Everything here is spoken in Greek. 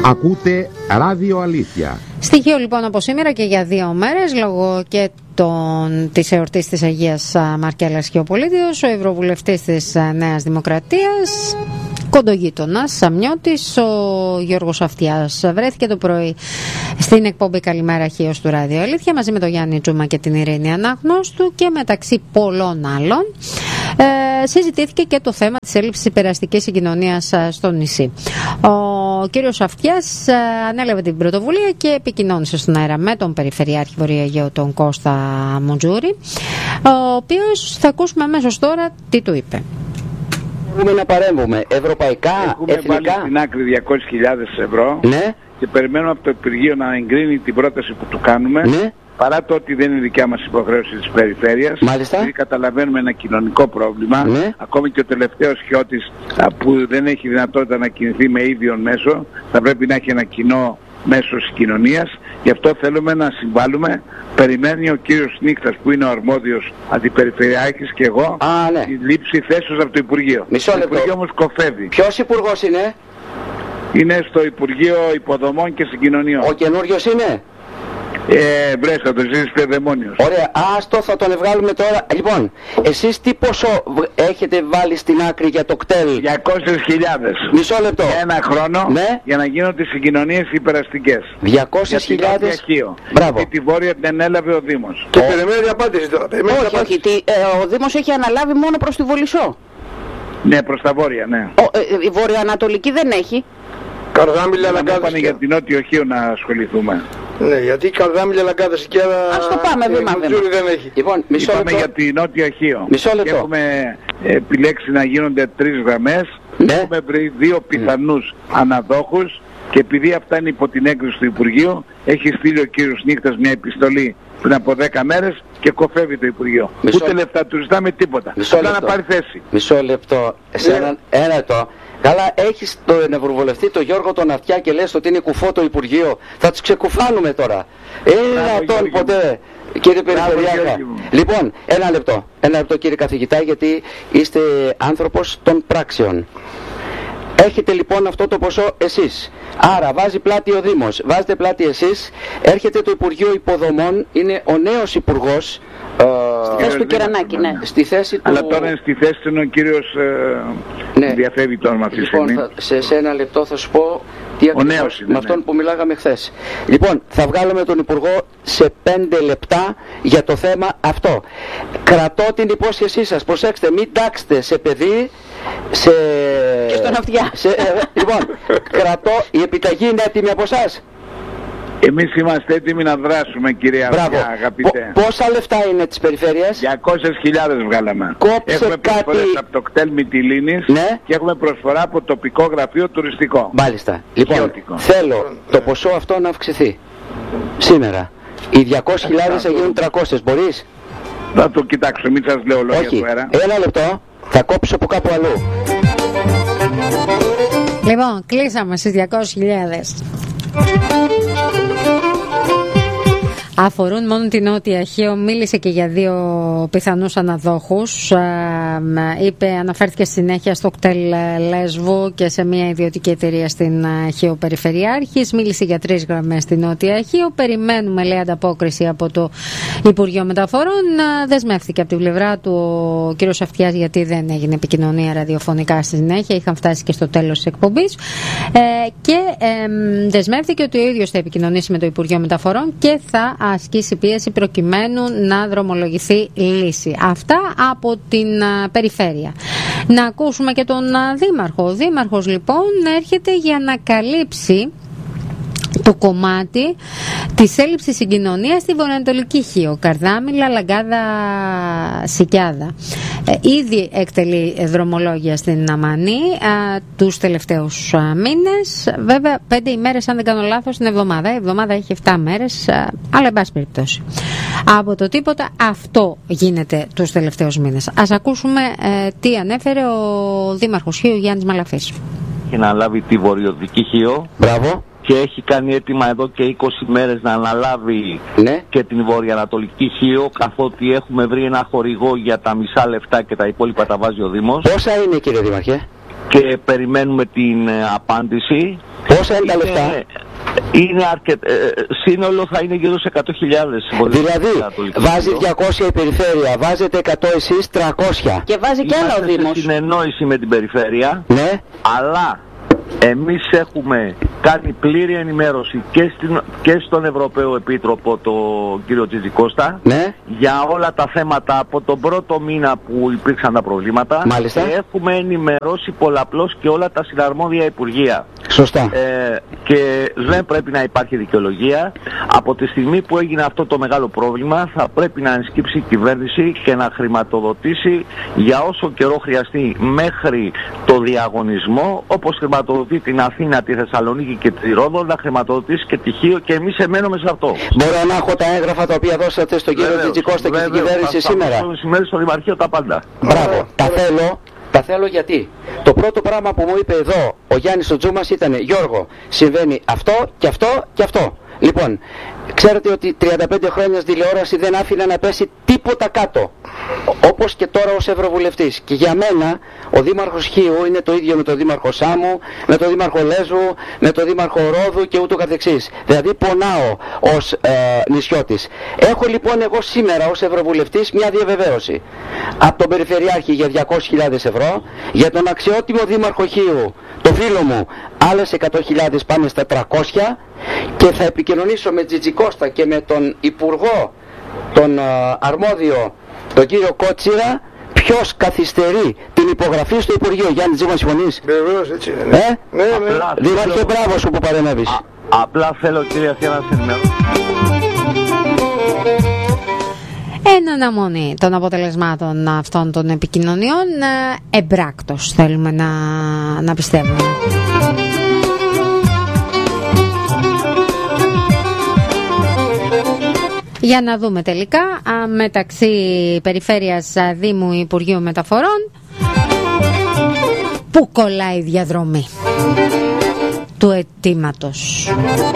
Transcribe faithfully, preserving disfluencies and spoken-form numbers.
Ακούτε Ράδιο Αλήθεια. Στοιχείο λοιπόν από σήμερα και για δύο μέρες, λόγω και των, της εορτής της Αγίας Μαρκέλας Χιοπολίτιδος, ο Ευρωβουλευτής της Νέας Δημοκρατίας, κοντογείτονας Σαμιώτης, ο Γιώργος Αυτιάς, βρέθηκε το πρωί στην εκπομπή Καλημέρα Χίος του Ράδιο Αλήθεια μαζί με τον Γιάννη Τζούμα και την Ειρήνη Ανάγνωστου, και μεταξύ πολλών άλλων ε, συζητήθηκε και το θέμα της έλλειψης υπεραστικής συγκοινωνίας στο νησί. Ο κύριος Αυτιάς ε, ανέλαβε την πρωτοβουλία και επικοινώνησε στον αέρα με τον Περιφερειάρχη Βορειοαιγαίου, τον Κώστα Μοντζούρη, ο οποίος θα ακούσουμε αμέσως τώρα τι του είπε. Έχουμε να παρέμβουμε ευρωπαϊκά, Έχουμε εθνικά. Έχουμε βάλει στην άκρη διακόσιες χιλιάδες ευρώ, ναι, και περιμένουμε από το Υπουργείο να εγκρίνει την πρόταση που του κάνουμε, ναι, παρά το ότι δεν είναι δικιά μας υποχρέωση της περιφέρειας. Μάλιστα. Γιατί καταλαβαίνουμε ένα κοινωνικό πρόβλημα, ναι, ακόμη και ο τελευταίος χιώτης που δεν έχει δυνατότητα να κινηθεί με ίδιον μέσο, θα πρέπει να έχει ένα κοινό μέσω συγκοινωνίας. Γι' αυτό θέλουμε να συμβάλλουμε. Περιμένει ο κύριος Νύχτας, που είναι ο αρμόδιος αντιπεριφερειάρχης, και εγώ, Α, ναι, τη λήψη θέσεως από το Υπουργείο. Μισό λεπτό. Το Υπουργείο όμως κοφεύει. Ποιος υπουργός είναι? Είναι στο Υπουργείο Υποδομών και Συγκοινωνιών. Ο καινούριος είναι? Ε, βρέστα, το ζήσεις παιδαιμόνιος. Ωραία, άστο, θα τον βγάλουμε τώρα. Λοιπόν, εσείς τι ποσό έχετε βάλει στην άκρη για το κτέλ? διακόσιες χιλιάδες. Μισό λεπτό. Για ένα χρόνο, ναι, για να γίνονται οι συγκοινωνίες υπεραστικές. διακόσιες χιλιάδες. Μπράβο. Και τη Βόρεια την ανέλαβε ο Δήμος. Και περιμένει απάντηση τώρα. Περιμένει Όχι, απάντηση. όχι, τι, ε, ο Δήμος έχει αναλάβει μόνο προς τη Βολισσό. Ναι, προς τα Βόρεια, ναι. Ο, ε, η Βορειοανατολική δεν έχει. Καρδάμιλα, Να Λαγκάδες. πάνε για την Νότιο Χίο να ασχοληθούμε. Ναι, γιατί Καρδάμιλα, Λαγκάδες και άλλα. Ας το πάμε βήμα βήμα. δεν έχει. Λοιπόν, μισό Είπαμε λεπτό. για την Νότια Χίο. Μισό λεπτό. Και έχουμε επιλέξει να γίνονται τρεις γραμμές. Ναι. Έχουμε βρει δύο πιθανούς mm. αναδόχους, και επειδή αυτά είναι υπό την έγκριση του Υπουργείου, έχει στείλει ο κύριος Νύχτας μια επιστολή πριν από δέκα μέρες και κοφεύει το Υπουργείο. Μισό... Ούτε λεφτά του ζητάμε τίποτα. Μισό Απλά λεπτό. να πάρει θέση. Μισό λεπτό. Σε Ναι. ένα, ένα λεπτό. Καλά, έχεις τον Ευρωβουλευτή, τον Γιώργο τον Αυτιά, και λες ότι είναι κουφό το Υπουργείο. Θα τους ξεκουφάνουμε τώρα. Έλα τον ποτέ, κύριε Περιφερειάρχα. Λοιπόν, ένα λεπτό. Ένα λεπτό, κύριε καθηγητά, γιατί είστε άνθρωπος των πράξεων. Έχετε λοιπόν αυτό το ποσό εσείς. Άρα βάζει πλάτη ο Δήμος, βάζετε πλάτη εσείς. Έρχεται το Υπουργείο Υποδομών, είναι ο νέος υπουργός. Ε, στη θέση του Κερανάκη, ναι. Στη θέση του... Αλλά τώρα είναι στη θέση του ο κύριος ε, ναι. διαφεύγει το όνομα αυτή τη λοιπόν, στιγμή. Θα, σε, σε ένα λεπτό θα σου πω τι ακριβώς με αυτόν ναι. που μιλάγαμε χθες. Λοιπόν, θα βγάλουμε τον Υπουργό σε πέντε λεπτά για το θέμα αυτό. Κρατώ την υπόσχεσή σας, προσέξτε, μην τάξετε σε παιδί, σε... και στον Αυτιά. Σε, ε, λοιπόν, κρατώ, η επιταγή είναι έτοιμη από εσάς. Εμείς είμαστε έτοιμοι να δράσουμε, κυρία Αυτιά, αγαπητέ. Πο, πόσα λεφτά είναι της περιφέρειας? διακόσιες χιλιάδες βγάλαμε. Κόψε έχουμε προσφορές κάτι... από το κτέλ Μυτιλήνης, ναι, και έχουμε προσφορά από το τοπικό γραφείο τουριστικό. Μάλιστα. Λοιπόν, Χιώτικο. θέλω το ποσό αυτό να αυξηθεί. Σήμερα. Οι διακόσιες χιλιάδες θα γίνουν τριακόσιες. Μπορείς? Θα το κοιτάξω, μην σας λέω λόγια του αέρα. Ένα λεπτό. Θα κόψω από κάπου αλλού. Λοιπόν, κλείσαμε στις διακόσιες χιλιάδες. Αφορούν μόνο την Νότια Χίο. Μίλησε και για δύο πιθανούς αναδόχους. Είπε, αναφέρθηκε συνέχεια στο κτέλ Λέσβου και σε μια ιδιωτική εταιρεία στην Χίο Περιφερειάρχης. Μίλησε για τρεις γραμμές στην Νότια Χίο. Περιμένουμε, λέει, ανταπόκριση από το Υπουργείο Μεταφορών. Δεσμεύτηκε από την πλευρά του ο κύριος Αυτιάς, γιατί δεν έγινε επικοινωνία ραδιοφωνικά στη συνέχεια. Είχαν φτάσει και στο τέλος της εκπομπής. Ε, και ε, δεσμεύτηκε ότι ο ίδιος θα επικοινωνήσει με το Υπουργείο Μεταφορών και θα ασκήσει πίεση προκειμένου να δρομολογηθεί λύση. Αυτά από την α, περιφέρεια. Να ακούσουμε και τον α, Δήμαρχο. Ο Δήμαρχος λοιπόν έρχεται για να καλύψει το κομμάτι της έλλειψης συγκοινωνίας στη βορειοανατολική Χίο, Καρδάμιλα, Λαγκάδα, Σικιάδα. Ε, ήδη εκτελεί δρομολόγια στην Αμανή α, τους τελευταίους α, μήνες. Βέβαια, πέντε ημέρες, αν δεν κάνω λάθος, την εβδομάδα. Η εβδομάδα έχει επτά μέρες, α, αλλά εν πάση περιπτώσει. Από το τίποτα, αυτό γίνεται τους τελευταίους μήνες. Ας ακούσουμε ε, τι ανέφερε ο Δήμαρχος Χίου, Γιάννης Μαλαφής. Έχει αναλάβει τη βορειοδυτική Χίο. Μπράβο. Και έχει κάνει έτοιμα εδώ και είκοσι μέρες να αναλάβει, ναι, και την βορειοανατολική Χίο, καθότι έχουμε βρει ένα χορηγό για τα μισά λεφτά και τα υπόλοιπα τα βάζει ο Δήμος. Πόσα είναι, κύριε Δήμαρχε? και περιμένουμε την ε, απάντηση. Πόσα είναι τα λεφτά? Είναι αρκετά. Ε, σύνολο θα είναι γύρω σε εκατό χιλιάδες. Δηλαδή, βάζει διακόσια η περιφέρεια, βάζετε εκατό εσείς, τριακόσια. Και βάζει και άλλα ο Δήμος. Είμαστε σε συνεννόηση με την περιφέρεια, ναι. Αλλά εμείς έχουμε κάνει πλήρη ενημέρωση και, στην, και στον Ευρωπαίο Επίτροπο, τον κύριο Τζιτζικώστα, ναι. για όλα τα θέματα από τον πρώτο μήνα που υπήρξαν τα προβλήματα. Μάλιστα. Και έχουμε ενημερώσει πολλαπλώς και όλα τα συναρμόδια υπουργεία. Σωστά. Ε, και δεν πρέπει να υπάρχει δικαιολογία. Από τη στιγμή που έγινε αυτό το μεγάλο πρόβλημα, θα πρέπει να ενσκύψει η κυβέρνηση και να χρηματοδοτήσει για όσο καιρό χρειαστεί μέχρι το διαγωνισμό, όπως χρηματοδοτεί την Αθήνα, τη Θεσσαλονίκη και τη Ρόδο, να χρηματοδοτήσει και τυχείο, και εμείς εμένουμε σε αυτό. Μπορώ να έχω τα έγγραφα τα οποία δώσατε στον κύριο Τζιτζικώστα και στην κυβέρνηση σήμερα? Σήμερα στο Δημαρχείο τα πάντα. Μπράβο. Τα θέλω. Τα θέλω γιατί το πρώτο πράγμα που μου είπε εδώ ο Γιάννης ο Τζούμας ήταν: Γιώργο, συμβαίνει αυτό και αυτό και αυτό. Λοιπόν, ξέρετε ότι τριάντα πέντε χρόνια στην τηλεόραση δεν άφηνε να πέσει τίποτα κάτω. Όπως και τώρα ως Ευρωβουλευτής. Και για μένα ο Δήμαρχος Χίου είναι το ίδιο με τον Δήμαρχο Σάμου, με τον Δήμαρχο Λέζου, με τον Δήμαρχο Ρόδου και ούτω καθεξής. Δηλαδή πονάω ως ε, νησιώτης. Έχω λοιπόν εγώ σήμερα ως Ευρωβουλευτής μια διαβεβαίωση από τον Περιφερειάρχη για διακόσιες χιλιάδες ευρώ, για τον αξιότιμο Δήμαρχο Χίου, το φίλο μου, άλλες εκατό χιλιάδες, πάμε στα τριακόσια, και θα επικοινωνήσω με Τζιτζικώστα και με τον Υπουργό, τον α, αρμόδιο, τον κύριο Κότσιρα, ποιος καθυστερεί την υπογραφή στο Υπουργείο. Γιάννη Τζίμα, συμφωνείς? Βεβαίως, έτσι είναι. Ε? Ναι, ναι. Δήμαρχε, μπράβο σου που παρενέβης. Α, απλά θέλω, κύριε Αθήνα, να σας ενημερώσω. Εν αναμονή των αποτελεσμάτων αυτών των επικοινωνιών, εμπράκτος θέλουμε να, να πιστεύουμε. Για να δούμε τελικά μεταξύ Περιφέρειας, Δήμου, Υπουργείου Μεταφορών που κολλάει η διαδρομή του αιτήματος.